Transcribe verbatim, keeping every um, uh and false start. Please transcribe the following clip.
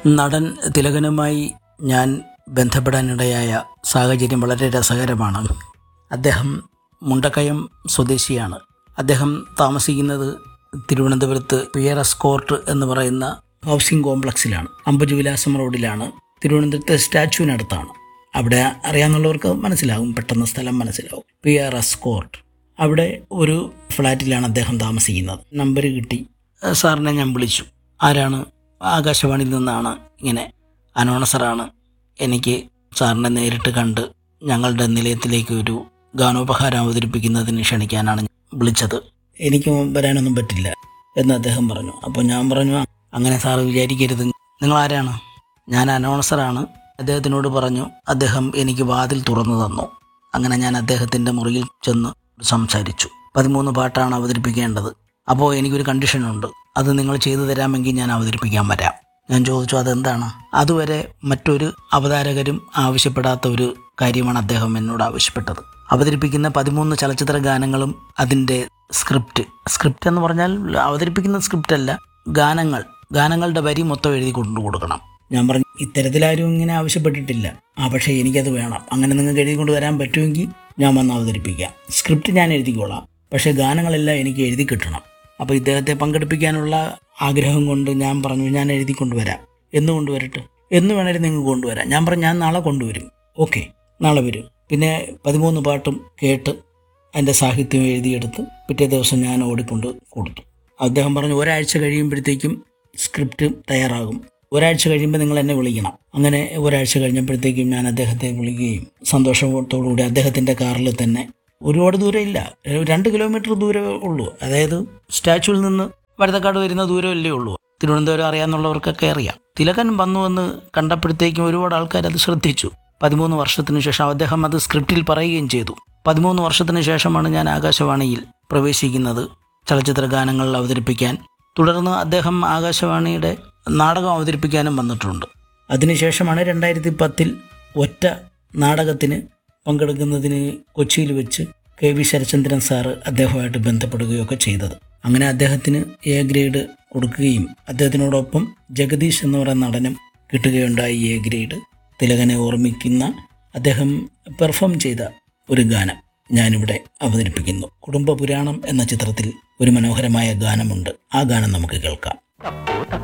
നടൻ തിലകനുമായി ഞാൻ ബന്ധപ്പെടാനിടയായ സാഹചര്യം വളരെ രസകരമാണ്. അദ്ദേഹം മുണ്ടക്കയം സ്വദേശിയാണ്. അദ്ദേഹം താമസിക്കുന്നത് തിരുവനന്തപുരത്ത് പി ആർ എസ് കോർട്ട് എന്ന് പറയുന്ന ഹൗസിംഗ് കോംപ്ലക്സിലാണ്. അംബുജവിലാസം റോഡിലാണ്. തിരുവനന്തപുരത്തെ സ്റ്റാച്യുവിനടുത്താണ്. അവിടെ അറിയാവുന്നവർക്ക് മനസ്സിലാവും, പെട്ടെന്ന് സ്ഥലം മനസ്സിലാവും. പി ആർ എസ് കോർട്ട്, അവിടെ ഒരു ഫ്ലാറ്റിലാണ് അദ്ദേഹം താമസിക്കുന്നത്. നമ്പർ കിട്ടി. സാറിനെ ഞാൻ വിളിച്ചു. ആരാണ്? ആകാശവാണിയിൽ നിന്നാണ്, ഇങ്ങനെ അനൗൺസറാണ്. എനിക്ക് സാറിനെ നേരിട്ട് കണ്ട് ഞങ്ങളുടെ നിലയത്തിലേക്ക് ഒരു ഗാനോപഹാരം അവതരിപ്പിക്കുന്നതിന് ക്ഷണിക്കാനാണ് വിളിച്ചത്. എനിക്ക് വരാനൊന്നും പറ്റില്ല എന്ന് അദ്ദേഹം പറഞ്ഞു. അപ്പോൾ ഞാൻ പറഞ്ഞു, അങ്ങനെ സാറ് വിചാരിക്കരുത്. നിങ്ങൾ ആരാണ്? ഞാൻ അനൗൺസറാണ്. അദ്ദേഹത്തിനോട് പറഞ്ഞു. അദ്ദേഹം എനിക്ക് വാതിൽ തുറന്നു തന്നു. അങ്ങനെ ഞാൻ അദ്ദേഹത്തിൻ്റെ മുറിയിൽ ചെന്ന് സംസാരിച്ചു. പതിമൂന്ന് പാട്ടാണ് അവതരിപ്പിക്കേണ്ടത്. അപ്പോൾ എനിക്കൊരു കണ്ടീഷനുണ്ട്. അത് നിങ്ങൾ ചെയ്തു തരാമെങ്കിൽ ഞാൻ അവതരിപ്പിക്കാൻ വരാം. ഞാൻ ചോദിച്ചു, അതെന്താണ്? അതുവരെ മറ്റൊരു അവതാരകരും ആവശ്യപ്പെടാത്ത ഒരു കാര്യമാണ് അദ്ദേഹം എന്നോട് ആവശ്യപ്പെട്ടത്. അവതരിപ്പിക്കുന്ന പതിമൂന്ന് ചലച്ചിത്ര ഗാനങ്ങളും അതിൻ്റെ സ്ക്രിപ്റ്റ് സ്ക്രിപ്റ്റ് എന്ന് പറഞ്ഞാൽ അവതരിപ്പിക്കുന്ന സ്ക്രിപ്റ്റ് അല്ല, ഗാനങ്ങൾ ഗാനങ്ങളുടെ വരി മൊത്തം എഴുതി കൊണ്ടു കൊടുക്കണം. ഞാൻ പറഞ്ഞു, ഇത്തരത്തിലാരും ഇങ്ങനെ ആവശ്യപ്പെട്ടിട്ടില്ല. ആ പക്ഷേ എനിക്കത് വേണം. അങ്ങനെ നിങ്ങൾക്ക് എഴുതി കൊണ്ട് വരാൻ പറ്റുമെങ്കിൽ ഞാൻ വന്ന് അവതരിപ്പിക്കാം. സ്ക്രിപ്റ്റ് ഞാൻ എഴുതിക്കോളാം, പക്ഷേ ഗാനങ്ങളെല്ലാം എനിക്ക് എഴുതി കിട്ടണം. അപ്പോൾ ഇദ്ദേഹത്തെ പങ്കെടുപ്പിക്കാനുള്ള ആഗ്രഹം കൊണ്ട് ഞാൻ പറഞ്ഞു, ഞാൻ എഴുതി കൊണ്ടുവരാം. എന്ന് കൊണ്ടുവരട്ടെ? എന്ന് വേണേലും നിങ്ങൾക്ക് കൊണ്ടുവരാം. ഞാൻ പറഞ്ഞു, ഞാൻ നാളെ കൊണ്ടുവരും. ഓക്കെ, നാളെ വരും. പിന്നെ പതിമൂന്ന് പാട്ടും കേട്ട് അതിൻ്റെ സാഹിത്യം എഴുതിയെടുത്ത് പിറ്റേ ദിവസം ഞാൻ ഓടിക്കൊണ്ട് കൊടുത്തു. അദ്ദേഹം പറഞ്ഞു, ഒരാഴ്ച കഴിയുമ്പോഴത്തേക്കും സ്ക്രിപ്റ്റ് തയ്യാറാകും. ഒരാഴ്ച കഴിയുമ്പോൾ നിങ്ങൾ എന്നെ വിളിക്കണം. അങ്ങനെ ഒരാഴ്ച കഴിഞ്ഞപ്പോഴത്തേക്കും ഞാൻ അദ്ദേഹത്തെ വിളിക്കുകയും സന്തോഷത്തോടുകൂടി അദ്ദേഹത്തിൻ്റെ കാറിൽ തന്നെ, ഒരുപാട് ദൂരം ഇല്ല, രണ്ട് കിലോമീറ്റർ ദൂരമേ ഉള്ളൂ. അതായത് സ്റ്റാച്യുവിൽ നിന്ന് വഴുതക്കാട് വരുന്ന ദൂരമല്ലേ ഉള്ളൂ. തിരുവനന്തപുരം അറിയാവുന്നവർക്കൊക്കെ അറിയാം. തിലകൻ വന്നുവെന്ന് കണ്ടപ്പോഴത്തേക്കും ഒരുപാട് ആൾക്കാർ അത് ശ്രദ്ധിച്ചു. പതിമൂന്ന് വർഷത്തിന് ശേഷം അദ്ദേഹം അത് സ്ക്രിപ്റ്റിൽ പറയുകയും ചെയ്തു. പതിമൂന്ന് വർഷത്തിന് ശേഷമാണ് ഞാൻ ആകാശവാണിയിൽ പ്രവേശിക്കുന്നത് ചലച്ചിത്ര ഗാനങ്ങൾ അവതരിപ്പിക്കാൻ. തുടർന്ന് അദ്ദേഹം ആകാശവാണിയുടെ നാടകം അവതരിപ്പിക്കാനും വന്നിട്ടുണ്ട്. അതിനുശേഷമാണ് രണ്ടായിരത്തി പത്തിൽ ഒറ്റ നാടകത്തിന് പങ്കെടുക്കുന്നതിന് കൊച്ചിയിൽ വെച്ച് കെ വി ശരചന്ദ്രൻ സാറ് അദ്ദേഹവുമായിട്ട് ബന്ധപ്പെടുകയൊക്കെ ചെയ്തത്. അങ്ങനെ അദ്ദേഹത്തിന് എ ഗ്രേഡ് കൊടുക്കുകയും അദ്ദേഹത്തിനോടൊപ്പം ജഗദീഷ് എന്ന് പറയുന്ന നടനും കിട്ടുകയുണ്ടായി എ ഗ്രേഡ്. തിലകനെ ഓർമ്മിക്കുന്ന അദ്ദേഹം പെർഫോം ചെയ്ത ഒരു ഗാനം ഞാനിവിടെ അവതരിപ്പിക്കുന്നു. കുടുംബ പുരാണം എന്ന ചിത്രത്തിൽ ഒരു മനോഹരമായ ഗാനമുണ്ട്. ആ ഗാനം നമുക്ക് കേൾക്കാം.